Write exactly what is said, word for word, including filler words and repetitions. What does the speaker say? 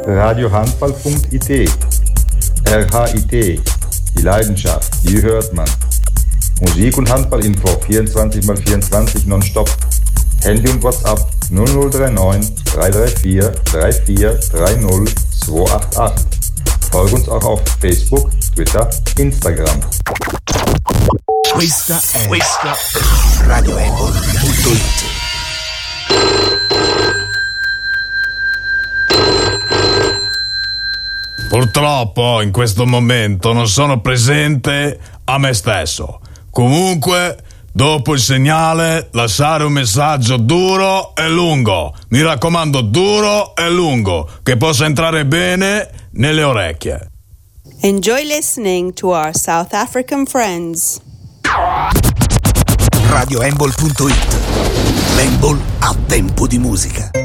radiohandball punkt I T. R H I T, die Leidenschaft, die hört man. Musik- und Handballinfo vierundzwanzig mal vierundzwanzig nonstop. Handy und WhatsApp null null drei neun drei drei vier drei vier drei null zwei acht acht. Folge uns auch auf Facebook, Twitter, Instagram. Questa è, questa è radio embol punto it. Purtroppo in questo momento non sono presente a me stesso. Comunque, dopo il segnale, lasciare un messaggio duro e lungo. Mi raccomando, duro e lungo, che possa entrare bene nelle orecchie. Enjoy listening to our South African friends. radio embol punto it. L'Embol ha tempo di musica.